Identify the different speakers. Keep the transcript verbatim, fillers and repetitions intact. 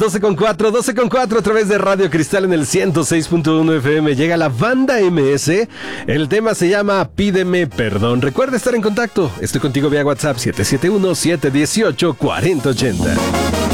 Speaker 1: doce con cuatro, doce con cuatro a través de Radio Cristal en el ciento seis punto uno F M. Llega la banda M S. El tema se llama Pídeme Perdón. Recuerda estar en contacto. Estoy contigo vía WhatsApp siete siete uno, siete uno ocho, cuatro cero ocho cero.